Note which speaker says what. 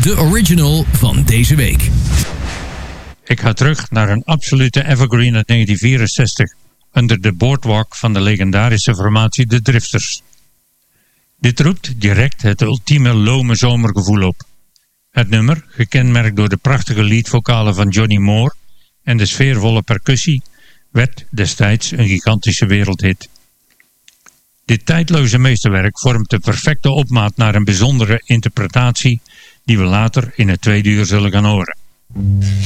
Speaker 1: de original van deze week.
Speaker 2: Ik ga terug naar een absolute evergreen uit 1964, Under the Boardwalk van de legendarische formatie The Drifters. Dit roept direct het ultieme lome zomergevoel op. Het nummer, gekenmerkt door de prachtige leadvocalen van Johnny Moore en de sfeervolle percussie, werd destijds een gigantische wereldhit. Dit tijdloze meesterwerk vormt de perfecte opmaat naar een bijzondere interpretatie die we later in het tweede uur zullen gaan horen.